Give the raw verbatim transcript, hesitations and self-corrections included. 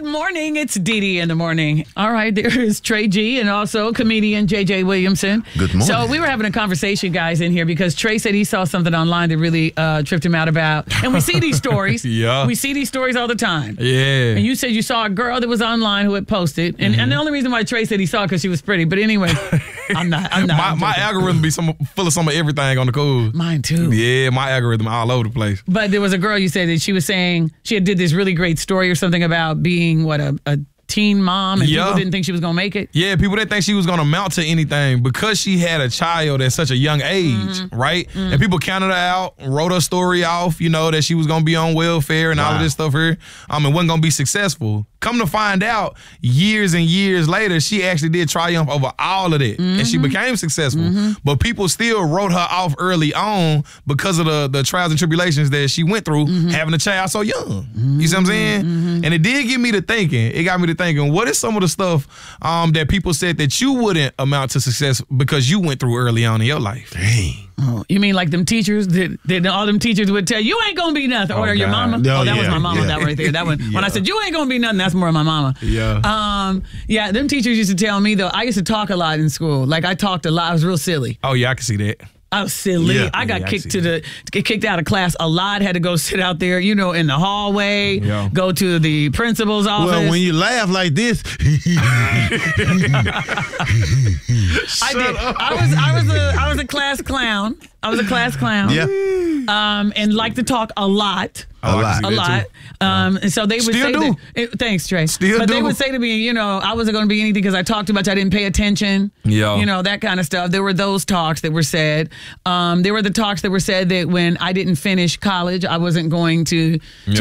morning. It's Dee Dee in the morning. All right, there is Trey G and also comedian J J Williamson. Good morning. So we were having a conversation, guys, in here because Trey said he saw something online that really uh, tripped him out about. And we see these stories. Yeah. We see these stories all the time. Yeah. And you said you saw a girl that was online who had posted. And, mm-hmm. and the only reason why Trey said he saw it because she was pretty. But anyway, I'm not. I'm not. my I'm my algorithm be some, full of some of everything on the cool. Mine too. Yeah, my algorithm all over the place. But there was a girl you said that she was saying she had did this really great story or something about being, what, a, a teen mom and yeah. people didn't think she was going to make it? Yeah, people didn't think she was going to amount to anything because she had a child at such a young age, mm-hmm. right? Mm-hmm. And people counted her out, wrote her story off, you know, that she was going to be on welfare and wow. all of this stuff here, um, and wasn't going to be successful. Come to find out, years and years later, she actually did triumph over all of that, mm-hmm. and she became successful. Mm-hmm. But people still wrote her off early on because of the, the trials and tribulations that she went through mm-hmm. having a child so young. Mm-hmm. You see what I'm saying? Mm-hmm. And it did get me to thinking. It got me to thinking, what is some of the stuff um, that people said that you wouldn't amount to success because you went through early on in your life? Dang. Oh, you mean like them teachers that, that all them teachers would tell you, you ain't gonna be nothing, or oh, your mama? No, oh, that yeah, was my mama. yeah. That right there. That one. yeah. When I said you ain't gonna be nothing, that's more of my mama. Yeah. Um. Yeah. Them teachers used to tell me though. I used to talk a lot in school. Like I talked a lot. I was real silly. Oh yeah, I can see that. I was silly. Yeah. I got yeah, kicked I to the get kicked out of class a lot. Had to go sit out there, you know, in the hallway. Yeah. Go to the principal's office. Well, when you laugh like this, I did. Up. I was I was a I was a class clown. I was a class clown. Yeah. Um, and like to talk a lot. A lot. A lot. Um, and so they would Still say do. that, it, thanks, Trey. Still but do. they would say to me, you know, I wasn't going to be anything because I talked too much. I didn't pay attention. Yeah. You know, that kind of stuff. There were those talks that were said. Um, there were the talks that were said that when I didn't finish college, I wasn't going to, yeah. to